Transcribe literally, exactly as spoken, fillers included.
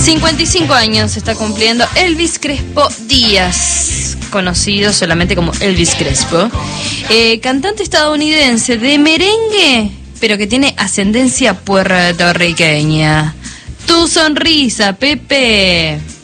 cincuenta y cinco años está cumpliendo Elvis Crespo Díaz, conocido solamente como Elvis Crespo, eh, cantante estadounidense de merengue, pero que tiene ascendencia puertorriqueña. Tu sonrisa, Pepe.